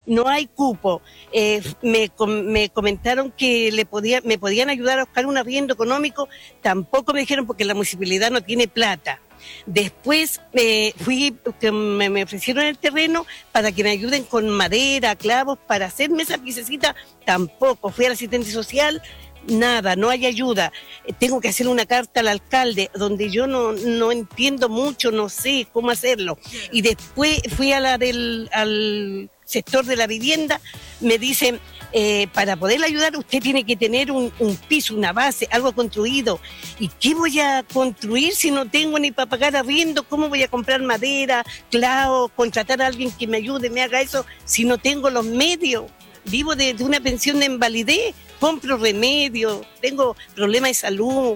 no hay cupo. Me comentaron que me podían ayudar a buscar un arriendo económico, tampoco me dijeron porque la municipalidad no tiene plata. Después me ofrecieron el terreno para que me ayuden con madera, clavos, para hacerme esa piececita, tampoco. Fui al asistente social, nada, no hay ayuda. Tengo que hacer una carta al alcalde, donde yo no entiendo mucho, no sé cómo hacerlo. Y después fui a al sector de la vivienda, me dicen, para poder ayudar usted tiene que tener un piso, una base, algo construido. ¿Y qué voy a construir si no tengo ni para pagar arriendo? ¿Cómo voy a comprar madera, clavos, contratar a alguien que me ayude, me haga eso, si no tengo los medios? Vivo de una pensión de invalidez, compro remedios, tengo problemas de salud.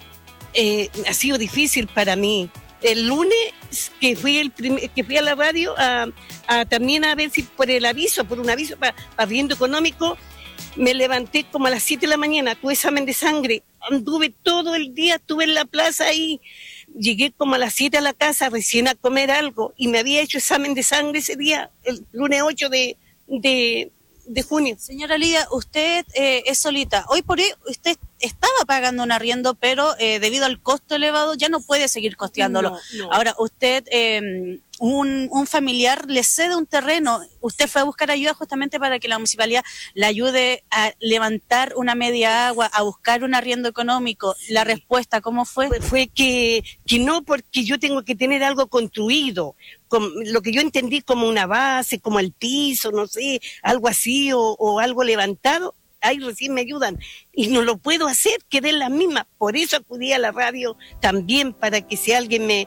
Ha sido difícil para mí. El lunes que fui a la radio también a ver si por un aviso para arriendo económico, me levanté como a las 7 de la mañana, tuve examen de sangre, anduve todo el día, estuve en la plaza ahí, llegué como a las 7 a la casa recién a comer algo y me había hecho examen de sangre ese día, el lunes 8 de junio. Señora Lidia, usted es solita. Hoy por hoy usted estaba pagando un arriendo, pero debido al costo elevado ya no puede seguir costeándolo. No. Ahora, usted, un familiar le cede un terreno. Usted fue a buscar ayuda justamente para que la municipalidad le ayude a levantar una media agua, a buscar un arriendo económico. Sí. La respuesta, ¿cómo fue? Fue que no, porque yo tengo que tener algo construido, lo que yo entendí como una base, como el piso, no sé, algo así o algo levantado. Ahí recién me ayudan y no lo puedo hacer, quedé en la misma. Por eso acudí a la radio también, para que si alguien me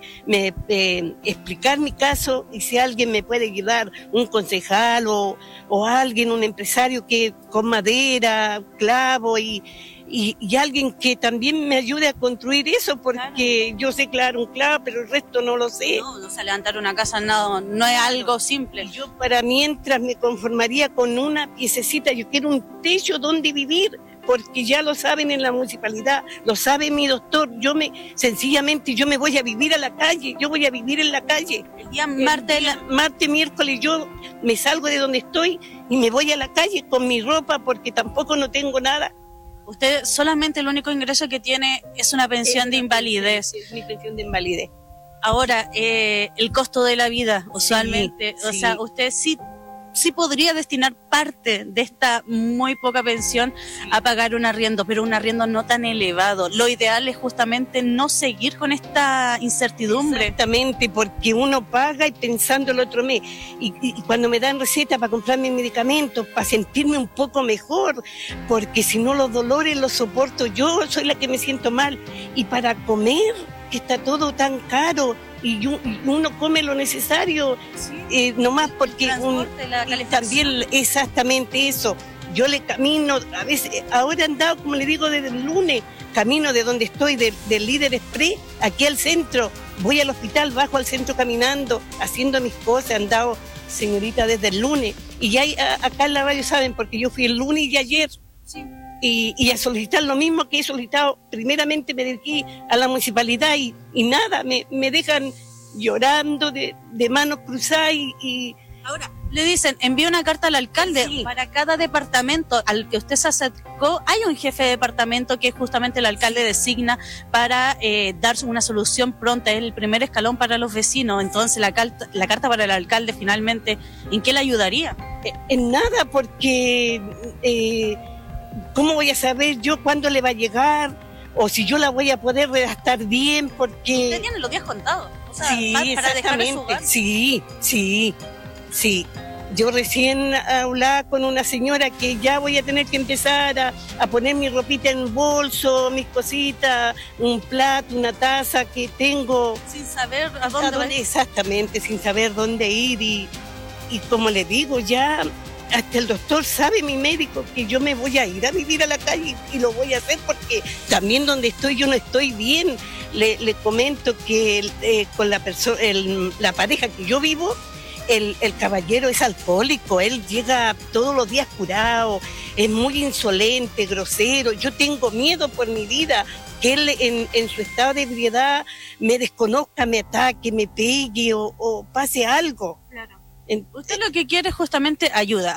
explicar mi caso y si alguien me puede ayudar, un concejal o alguien, un empresario que con madera, clavo y alguien que también me ayude a construir eso, porque claro, yo sé claro un clavo, pero el resto no lo sé. No sé levantar una casa, no es algo simple. Y yo para mientras me conformaría con una piececita, yo quiero un techo donde vivir, porque ya lo saben en la municipalidad, lo sabe mi doctor, sencillamente yo me voy a vivir a la calle, yo voy a vivir en la calle. El día martes, miércoles yo me salgo de donde estoy y me voy a la calle con mi ropa, porque tampoco no tengo nada. Usted solamente el único ingreso que tiene es una pensión de invalidez. Es mi pensión de invalidez. Ahora, el costo de la vida, usualmente, sí. O sea, usted sí podría destinar parte de esta muy poca pensión a pagar un arriendo, pero un arriendo no tan elevado. Lo ideal es justamente no seguir con esta incertidumbre. Exactamente, porque uno paga y pensando el otro mes. Y cuando me dan receta para comprar mis medicamentos, para sentirme un poco mejor, porque si no los dolores los soporto yo, soy la que me siento mal. Y para comer, que está todo tan caro, y uno come lo necesario, sí, nomás porque también exactamente eso. Yo le camino, a veces, ahora he andado, como le digo, desde el lunes, camino de donde estoy, del Líder Express, aquí al centro, voy al hospital, bajo al centro caminando, haciendo mis cosas, he andado, señorita, desde el lunes, y ya acá en la radio saben, porque yo fui el lunes y ayer, sí. Y a solicitar lo mismo que he solicitado. Primeramente me dirigí a la municipalidad y nada, me dejan llorando de manos cruzadas y... Ahora, le dicen, envía una carta al alcalde. Sí. Para cada departamento al que usted se acercó, hay un jefe de departamento que justamente el alcalde designa para dar una solución pronta. Es el primer escalón para los vecinos. Entonces, la carta para el alcalde, finalmente, ¿en qué le ayudaría? En nada, porque... ¿cómo voy a saber yo cuándo le va a llegar? O si yo la voy a poder redactar bien, porque... Usted tiene los días contados. O sea, sí, para dejarle su hogar. Sí. Yo recién hablaba con una señora que ya voy a tener que empezar a poner mi ropita en el bolso, mis cositas, un plato, una taza que tengo. Sin saber a dónde va. Exactamente, sin saber dónde ir. Y como le digo, ya... Hasta el doctor sabe, mi médico, que yo me voy a ir a vivir a la calle y lo voy a hacer porque también donde estoy yo no estoy bien. Le comento que con la pareja que yo vivo, el caballero es alcohólico, él llega todos los días curado, es muy insolente, grosero. Yo tengo miedo por mi vida, que él en su estado de ebriedad me desconozca, me ataque, me pegue o pase algo. Claro. Usted lo que quiere es justamente ayuda.